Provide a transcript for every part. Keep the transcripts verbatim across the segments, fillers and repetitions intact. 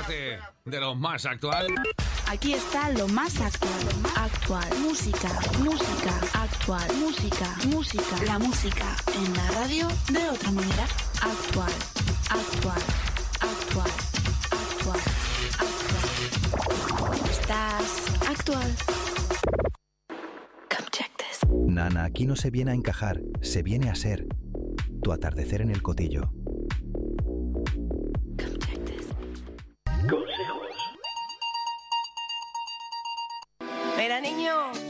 parte de lo más actual. Aquí está lo más actual. Actual. Música. Música. Actual. Música. Música. La música en la radio de otra manera. Actual. Actual. Actual. Actual. Actual. Estás actual. Come check this. Nana, aquí no se viene a encajar, se viene a ser. Tu atardecer en el Cotillo. Come check this. Consejos. Mira, niño.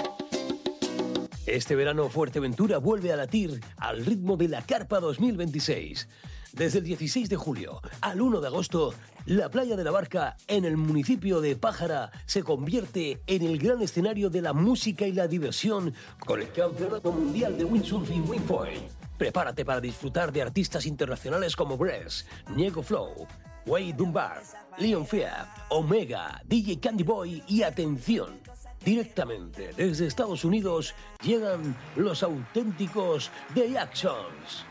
Este verano Fuerteventura vuelve a latir al ritmo de la Carpa dos mil veintiséis. Desde el dieciséis de julio al uno de agosto, la playa de la Barca en el municipio de Pájara se convierte en el gran escenario de la música y la diversión con el Campeonato Mundial de Windsurf y Wingfoil. Prepárate para disfrutar de artistas internacionales como Bress, Niego Flow, Wade Dunbar, Leon Fea, Omega, D J Candy Boy y atención, directamente desde Estados Unidos llegan los auténticos The Jacksons.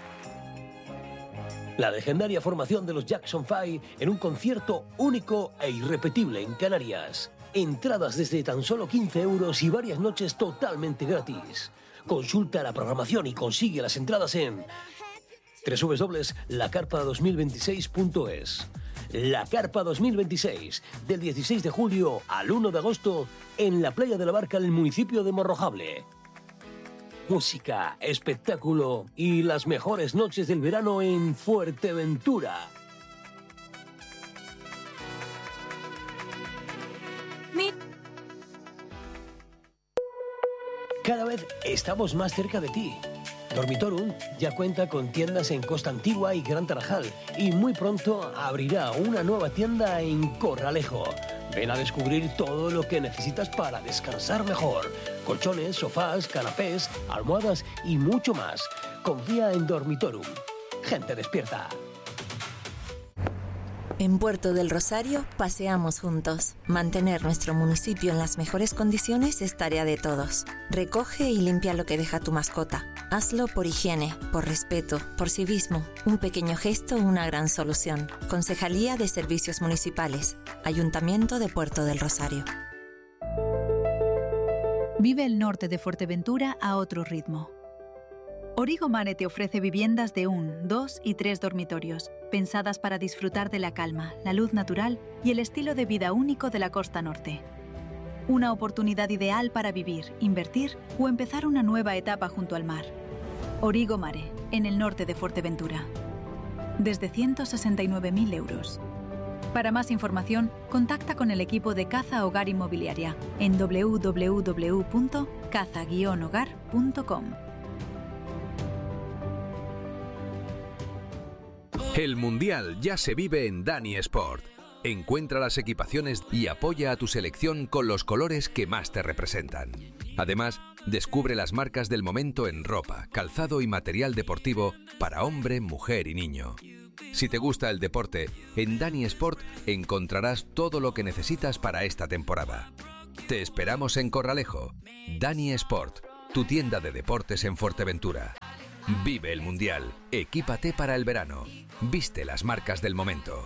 La legendaria formación de los Jackson Five en un concierto único e irrepetible en Canarias. Entradas desde tan solo quince euros y varias noches totalmente gratis. Consulta la programación y consigue las entradas en doble u doble u doble u punto la carpa dos mil veintiséis punto es. La Carpa dos mil veintiséis, del dieciséis de julio al uno de agosto, en la playa de la Barca en el municipio de Morrojable. Música, espectáculo y las mejores noches del verano en Fuerteventura. Cada vez estamos más cerca de ti. Dormitorum ya cuenta con tiendas en Costa Antigua y Gran Tarajal y muy pronto abrirá una nueva tienda en Corralejo. Ven a descubrir todo lo que necesitas para descansar mejor. Colchones, sofás, canapés, almohadas y mucho más. Confía en Dormitorum. Gente despierta. En Puerto del Rosario paseamos juntos. Mantener nuestro municipio en las mejores condiciones es tarea de todos. Recoge y limpia lo que deja tu mascota. Hazlo por higiene, por respeto, por civismo. Un pequeño gesto, una gran solución. Concejalía de Servicios Municipales. Ayuntamiento de Puerto del Rosario. Vive el norte de Fuerteventura a otro ritmo. Origo Mare te ofrece viviendas de un, dos y tres dormitorios, pensadas para disfrutar de la calma, la luz natural y el estilo de vida único de la costa norte. Una oportunidad ideal para vivir, invertir o empezar una nueva etapa junto al mar. Origo Mare, en el norte de Fuerteventura. Desde ciento sesenta y nueve mil euros. Para más información, contacta con el equipo de Caza Hogar Inmobiliaria en doble u doble u doble u punto caza guion hogar punto com. El Mundial ya se vive en Dani Sport. Encuentra las equipaciones y apoya a tu selección con los colores que más te representan. Además, descubre las marcas del momento en ropa, calzado y material deportivo para hombre, mujer y niño. Si te gusta el deporte, en Dani Sport encontrarás todo lo que necesitas para esta temporada. Te esperamos en Corralejo. Dani Sport, tu tienda de deportes en Fuerteventura. Vive el Mundial, equípate para el verano. Viste las marcas del momento.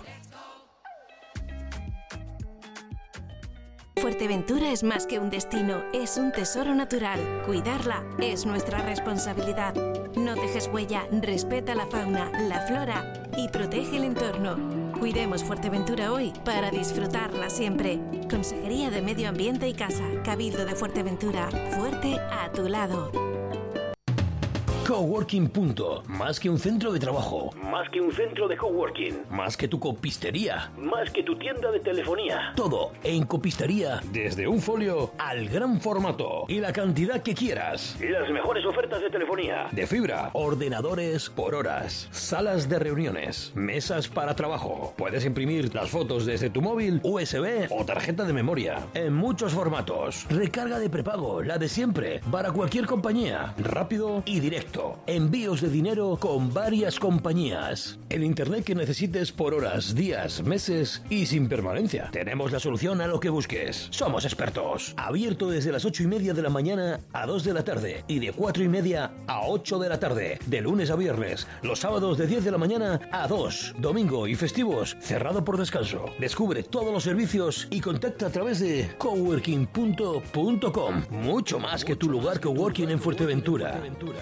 Fuerteventura es más que un destino, es un tesoro natural. Cuidarla es nuestra responsabilidad. No dejes huella, respeta la fauna, la flora y protege el entorno. Cuidemos Fuerteventura hoy para disfrutarla siempre. Consejería de Medio Ambiente y Casa, Cabildo de Fuerteventura, fuerte a tu lado. Coworking Punto. Más que un centro de trabajo. Más que un centro de coworking. Más que tu copistería. Más que tu tienda de telefonía. Todo en copistería. Desde un folio al gran formato. Y la cantidad que quieras. Las mejores ofertas de telefonía. De fibra. Ordenadores por horas. Salas de reuniones. Mesas para trabajo. Puedes imprimir las fotos desde tu móvil, U S B o tarjeta de memoria. En muchos formatos. Recarga de prepago. La de siempre. Para cualquier compañía. Rápido y directo. Perfecto. Envíos de dinero con varias compañías. El internet que necesites por horas, días, meses y sin permanencia. Tenemos la solución a lo que busques. Somos expertos. Abierto desde las ocho y media de la mañana a dos de la tarde y de cuatro y media a ocho de la tarde. De lunes a viernes. Los sábados de diez de la mañana a dos. Domingo y festivos cerrado por descanso. Descubre todos los servicios y contacta a través de coworking punto com. Mucho más que tu lugar coworking en Fuerteventura.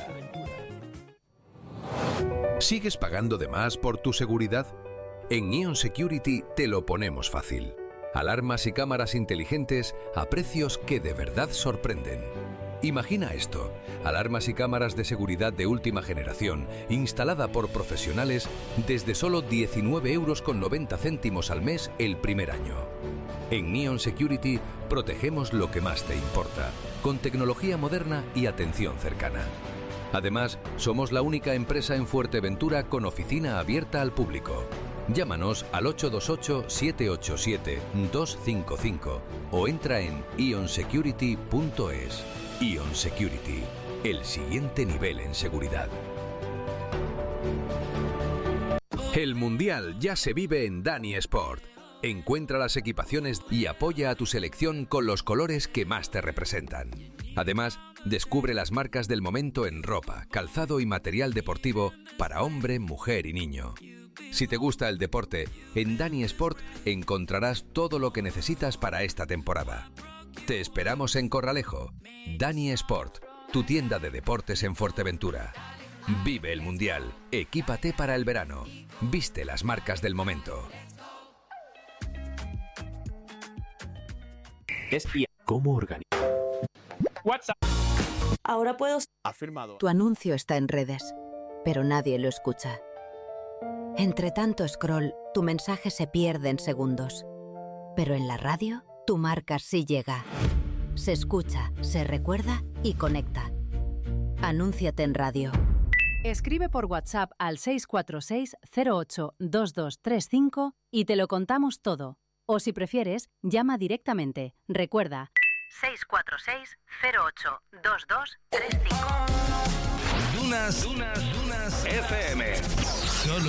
¿Sigues pagando de más por tu seguridad? En Ion Security te lo ponemos fácil. Alarmas y cámaras inteligentes a precios que de verdad sorprenden. Imagina esto: alarmas y cámaras de seguridad de última generación, instalada por profesionales desde solo diecinueve euros con noventa céntimos al mes el primer año. En Ion Security protegemos lo que más te importa, con tecnología moderna y atención cercana. Además, somos la única empresa en Fuerteventura con oficina abierta al público. Llámanos al ocho dos ocho, siete ocho siete, dos cinco cinco o entra en ion security punto es. Ion Security, el siguiente nivel en seguridad. El Mundial ya se vive en Dani Sport. Encuentra las equipaciones y apoya a tu selección con los colores que más te representan. Además, descubre las marcas del momento en ropa, calzado y material deportivo para hombre, mujer y niño. Si te gusta el deporte, en Dani Sport encontrarás todo lo que necesitas para esta temporada. Te esperamos en Corralejo. Dani Sport, tu tienda de deportes en Fuerteventura. Vive el Mundial, equípate para el verano. Viste las marcas del momento. Es I A. ¿Cómo organizar? WhatsApp. Ahora puedo... Afirmado. Tu anuncio está en redes, pero nadie lo escucha. Entre tanto scroll, tu mensaje se pierde en segundos. Pero en la radio, tu marca sí llega. Se escucha, se recuerda y conecta. Anúnciate en radio. Escribe por WhatsApp al seis cuatro seis, cero ocho, dos dos tres cinco y te lo contamos todo. O si prefieres, llama directamente. Recuerda, seis cuatro seis, cero ocho, dos dos tres cinco. Dunas, Dunas, Dunas F M.